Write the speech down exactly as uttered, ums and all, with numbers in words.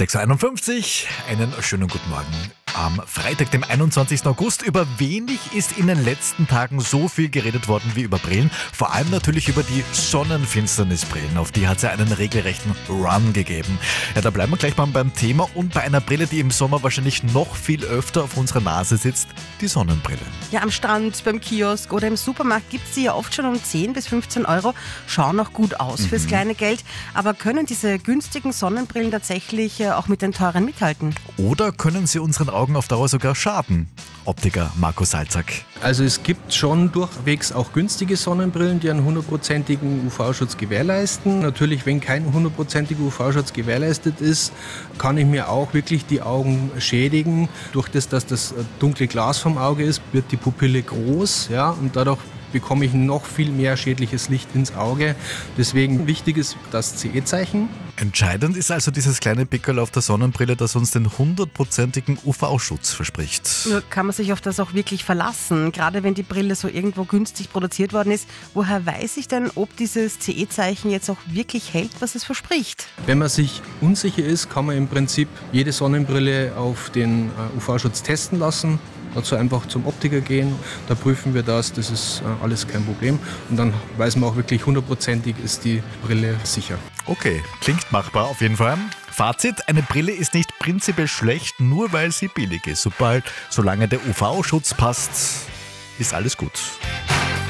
sechs Uhr einundfünfzig, einen schönen guten Morgen. Am Freitag, dem einundzwanzigsten August. Über wenig ist in den letzten Tagen so viel geredet worden wie über Brillen. Vor allem natürlich über die Sonnenfinsternisbrillen. Auf die hat es ja einen regelrechten Run gegeben. Ja, da bleiben wir gleich mal beim Thema und bei einer Brille, die im Sommer wahrscheinlich noch viel öfter auf unserer Nase sitzt, die Sonnenbrille. Ja, am Strand, beim Kiosk oder im Supermarkt gibt es die ja oft schon um zehn bis fünfzehn Euro. Schauen auch gut aus fürs Mhm. kleine Geld. Aber können diese günstigen Sonnenbrillen tatsächlich äh, auch mit den teuren mithalten? Oder können sie unseren Augen auf Dauer sogar schaden? Optiker Marco Salzack. Also es gibt schon durchwegs auch günstige Sonnenbrillen, die einen hundertprozentigen U V-Schutz gewährleisten. Natürlich, wenn kein hundertprozentiger U V-Schutz gewährleistet ist, kann ich mir auch wirklich die Augen schädigen. Durch das, dass das dunkle Glas vom Auge ist, wird die Pupille groß, ja, und dadurch bekomme ich noch viel mehr schädliches Licht ins Auge. Deswegen wichtig ist das C E-Zeichen. Entscheidend ist also dieses kleine Pickerl auf der Sonnenbrille, das uns den hundertprozentigen U V-Schutz verspricht. Nur kann man sich auf das auch wirklich verlassen? Gerade wenn die Brille so irgendwo günstig produziert worden ist, woher weiß ich denn, ob dieses C E-Zeichen jetzt auch wirklich hält, was es verspricht? Wenn man sich unsicher ist, kann man im Prinzip jede Sonnenbrille auf den äh, U V-Schutz testen lassen. Dazu einfach zum Optiker gehen, da prüfen wir das, das ist äh, alles kein Problem. Und dann weiß man auch wirklich, hundertprozentig ist die Brille sicher. Okay, klingt machbar auf jeden Fall. Fazit, eine Brille ist nicht prinzipiell schlecht, nur weil sie billig ist. Sobald, solange der U V-Schutz passt, ist alles gut.